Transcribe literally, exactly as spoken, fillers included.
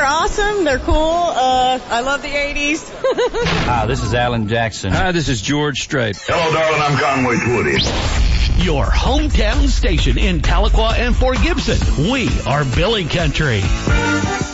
they're awesome. They're cool. Uh, I love the eighties. Hi, this is Alan Jackson. Hi, this is George Strait. Hello, darling. I'm Conway Twitty. Your hometown station in Tahlequah and Fort Gibson. We are Billy Country.